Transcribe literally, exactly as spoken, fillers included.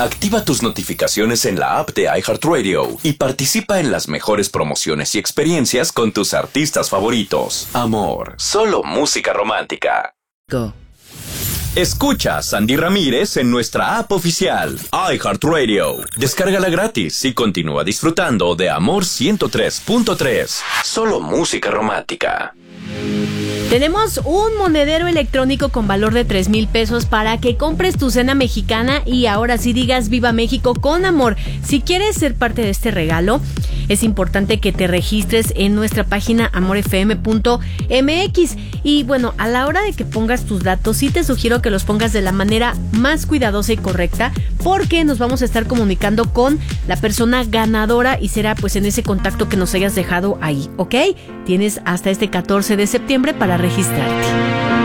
Activa tus notificaciones en la app de iHeartRadio y participa en las mejores promociones y experiencias con tus artistas favoritos. Amor, solo música romántica. Go. Escucha a Sandy Ramírez en nuestra app oficial, iHeartRadio. Descárgala gratis y continúa disfrutando de Amor ciento tres punto tres. Solo música romántica. Tenemos un monedero electrónico con valor de tres mil pesos para que compres tu cena mexicana y ahora sí digas Viva México con amor. Si quieres ser parte de este regalo, es importante que te registres en nuestra página amor f m punto m x. Y bueno, a la hora de que pongas tus datos, sí te sugiero que los pongas de la manera más cuidadosa y correcta, porque nos vamos a estar comunicando con la persona ganadora y será pues en ese contacto que nos hayas dejado ahí, ¿ok? Tienes hasta este catorce de septiembre para registrarte.